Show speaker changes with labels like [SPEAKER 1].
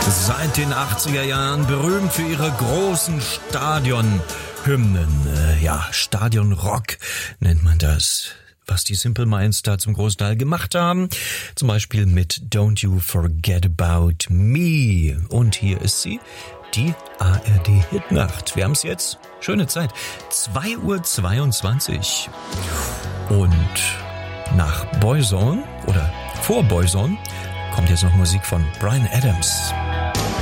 [SPEAKER 1] Seit den 80er Jahren berühmt für ihre großen Stadionhymnen. Stadionrock nennt man das, was die Simple Minds da zum großen Teil gemacht haben. Zum Beispiel mit Don't You Forget About Me. Und hier ist sie, die ARD-Hitnacht. Wir haben es jetzt, schöne Zeit, 2:22 Uhr. Und nach Boyzone oder vor Boyzone kommt jetzt noch Musik von Bryan Adams.